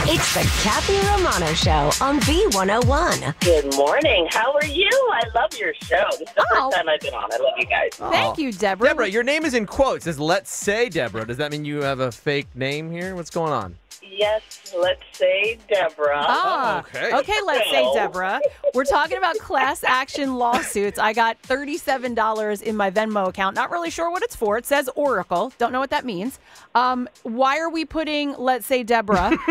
It's the Kathy Romano Show on B101. Good morning. How are you? I love your show. This is the first time I've been on. I love you guys. Thank you, Deborah. Deborah, your name is in quotes. It says, let's say Deborah. Does that mean you have a fake name here? What's going on? Yes, let's say Deborah. Okay, let's say Deborah. We're talking about class action lawsuits. I got $37 in my Venmo account. Not really sure what it's for. It says Oracle. Don't know what that means. Why are we putting let's say Deborah